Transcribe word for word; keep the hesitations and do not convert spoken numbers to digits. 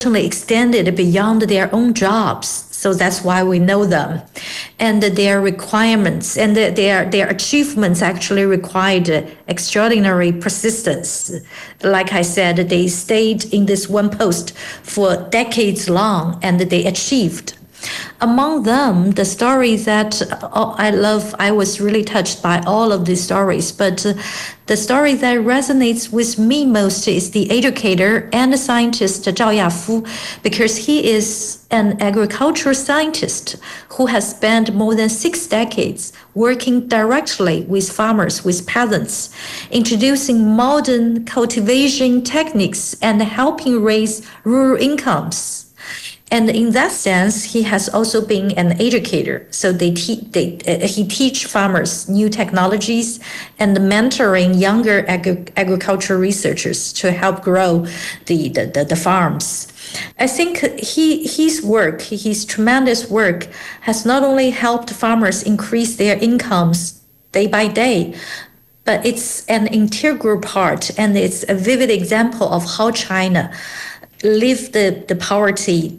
extended beyond their own jobs. So that's why we know them. And their requirements and their, their achievements actually required extraordinary persistence. Like I said, they stayed in this one post for decades long and they achieved. Among them, the story that uh, I love, I was really touched by all of these stories, but uh, the story that resonates with me most is the educator and scientist Zhao Yafu, because he is an agricultural scientist who has spent more than six decades working directly with farmers, with peasants, introducing modern cultivation techniques and helping raise rural incomes. And in that sense, he has also been an educator. So they, te- they uh, he teach farmers new technologies and mentoring younger ag- agricultural researchers to help grow the, the, the, the farms. I think he his work, his tremendous work, has not only helped farmers increase their incomes day by day, but it's an integral part and it's a vivid example of how China lived the, the poverty